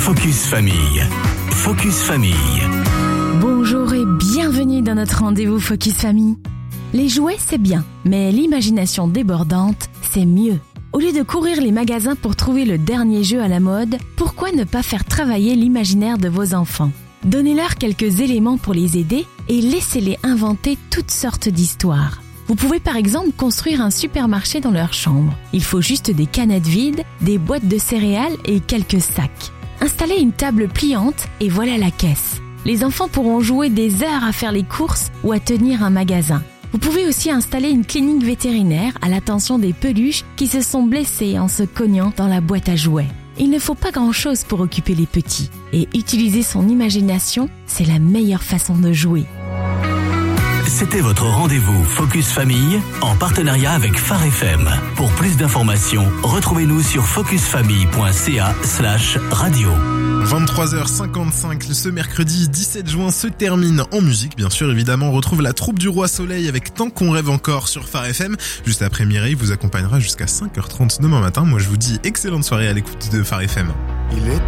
Focus Famille. Focus Famille. Bonjour et bienvenue dans notre rendez-vous Focus Famille. Les jouets, c'est bien, mais l'imagination débordante, c'est mieux. Au lieu de courir les magasins pour trouver le dernier jeu à la mode, pourquoi ne pas faire travailler l'imaginaire de vos enfants ? Donnez-leur quelques éléments pour les aider et laissez-les inventer toutes sortes d'histoires. Vous pouvez par exemple construire un supermarché dans leur chambre. Il faut juste des canettes vides, des boîtes de céréales et quelques sacs. Installez une table pliante et voilà la caisse. Les enfants pourront jouer des heures à faire les courses ou à tenir un magasin. Vous pouvez aussi installer une clinique vétérinaire à l'attention des peluches qui se sont blessées en se cognant dans la boîte à jouets. Il ne faut pas grand-chose pour occuper les petits. Et utiliser son imagination, c'est la meilleure façon de jouer. C'était votre rendez-vous Focus Famille en partenariat avec Phare FM. Pour plus d'informations, retrouvez-nous sur focusfamille.ca/radio. 23h55, ce mercredi 17 juin se termine en musique, bien sûr, évidemment. On retrouve la troupe du Roi Soleil avec Tant qu'on rêve encore sur Phare FM. Juste après, Mireille vous accompagnera jusqu'à 5h30 demain matin. Moi, je vous dis excellente soirée à l'écoute de Phare FM.